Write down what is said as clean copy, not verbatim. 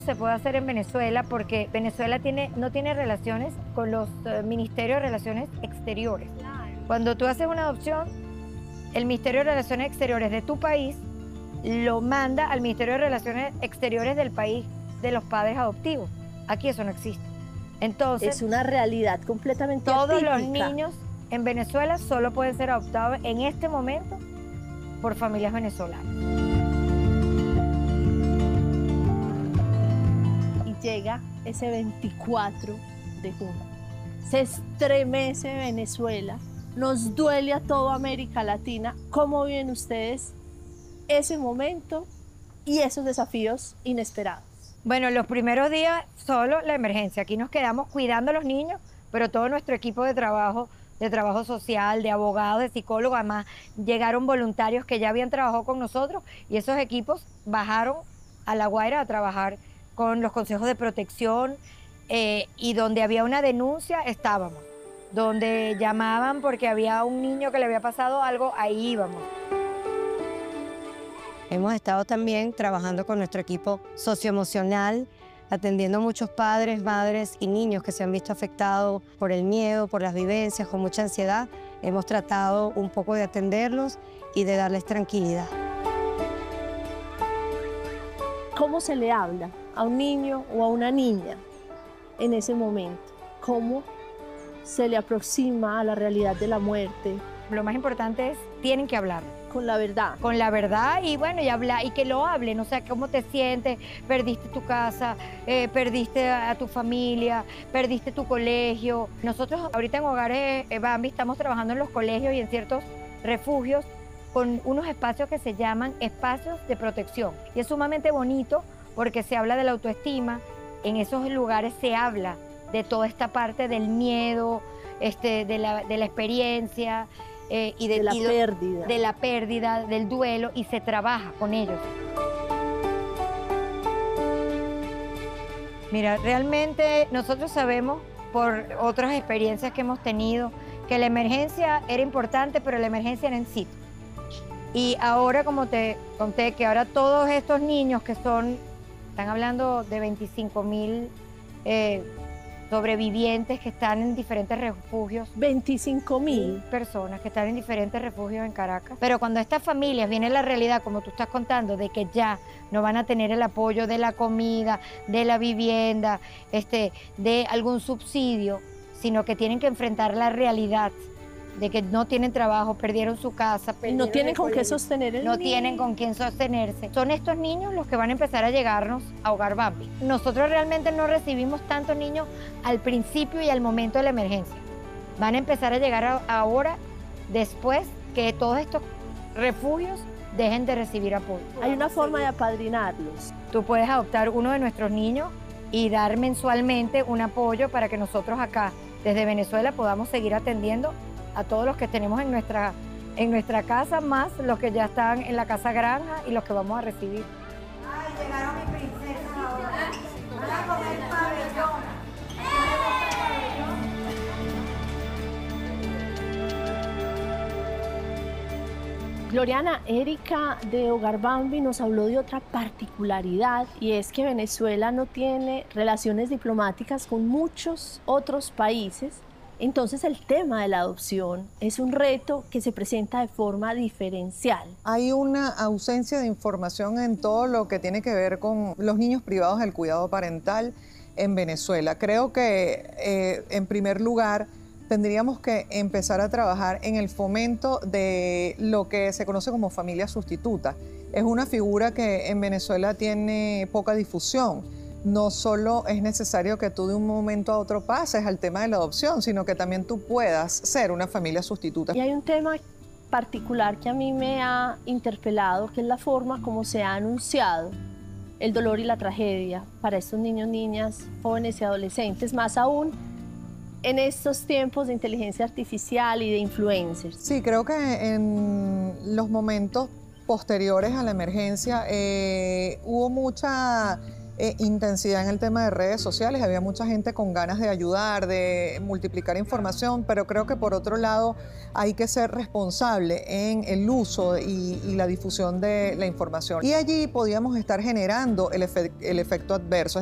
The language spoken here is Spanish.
Se puede hacer en Venezuela porque Venezuela no tiene relaciones con los Ministerios de Relaciones Exteriores. Cuando tú haces una adopción, el Ministerio de Relaciones Exteriores de tu país lo manda al Ministerio de Relaciones Exteriores del país de los padres adoptivos. Aquí eso no existe. Entonces, Es una realidad completamente todos los atípica. niños en Venezuela solo pueden ser adoptados en este momento por familias venezolanas. Y llega ese 24 de junio. Se estremece Venezuela, nos duele a toda América Latina. ¿Cómo viven ustedes ese momento y esos desafíos inesperados? Bueno, los primeros días solo la emergencia. Aquí nos quedamos cuidando a los niños, pero todo nuestro equipo de trabajo social, de abogados, de psicólogos, además llegaron voluntarios que ya habían trabajado con nosotros y esos equipos bajaron a La Guaira a trabajar con los consejos de protección y donde había una denuncia estábamos, donde llamaban porque había un niño que le había pasado algo, ahí íbamos. Hemos estado también trabajando con nuestro equipo socioemocional, atendiendo a muchos padres, madres y niños que se han visto afectados por el miedo, por las vivencias, con mucha ansiedad. Hemos tratado un poco de atenderlos y de darles tranquilidad. ¿Cómo se le habla a un niño o a una niña en ese momento? ¿Cómo se le aproxima a la realidad de la muerte? Lo más importante es, tienen que hablar. Con la verdad. Con la verdad y bueno, y que lo hablen, o sea, cómo te sientes, perdiste tu casa, perdiste a tu familia, perdiste tu colegio. Nosotros ahorita en Hogares Bambi estamos trabajando en los colegios y en ciertos refugios con unos espacios que se llaman espacios de protección. Y es sumamente bonito porque se habla de la autoestima, en esos lugares se habla de toda esta parte del miedo, de la experiencia, y de la pérdida. De la pérdida, del duelo, y se trabaja con ellos. Mira, realmente nosotros sabemos por otras experiencias que hemos tenido que la emergencia era importante, pero la emergencia era en sitio. Y ahora, como te conté, que ahora todos estos niños que están hablando de 25.000 sobrevivientes que están en diferentes refugios. 25.000 personas que están en diferentes refugios en Caracas. Pero cuando estas familias viene la realidad, como tú estás contando, de que ya no van a tener el apoyo de la comida, de la vivienda, de algún subsidio, sino que tienen que enfrentar la realidad de que no tienen trabajo, perdieron su casa. No tienen con qué sostener el No niño. tienen con quién sostenerse. Son estos niños los que van a empezar a llegarnos a Hogar Bambi. Nosotros realmente no recibimos tantos niños al principio y al momento de la emergencia. Van a empezar a llegar ahora, después que todos estos refugios dejen de recibir apoyo. Hay una forma de apadrinarlos. Tú puedes adoptar uno de nuestros niños y dar mensualmente un apoyo para que nosotros acá, desde Venezuela, podamos seguir atendiendo a todos los que tenemos en nuestra casa, más los que ya están en la casa granja y los que vamos a recibir. Ay, llegaron mis princesas ahora. Van a comer pabellón. Gloriana, Erika de Hogar Bambi nos habló de otra particularidad y es que Venezuela no tiene relaciones diplomáticas con muchos otros países. Entonces el tema de la adopción es un reto que se presenta de forma diferencial. Hay una ausencia de información en todo lo que tiene que ver con los niños privados del cuidado parental en Venezuela. Creo que en primer lugar tendríamos que empezar a trabajar en el fomento de lo que se conoce como familia sustituta. Es una figura que en Venezuela tiene poca difusión. No solo es necesario que tú de un momento a otro pases al tema de la adopción, sino que también tú puedas ser una familia sustituta. Y hay un tema particular que a mí me ha interpelado, que es la forma como se ha anunciado el dolor y la tragedia para estos niños, niñas, jóvenes y adolescentes, más aún en estos tiempos de inteligencia artificial y de influencers. Sí, creo que en los momentos posteriores a la emergencia hubo mucha intensidad en el tema de redes sociales, había mucha gente con ganas de ayudar, de multiplicar información, pero creo que por otro lado hay que ser responsable en el uso y la difusión de la información. Y allí podíamos estar generando el efecto adverso.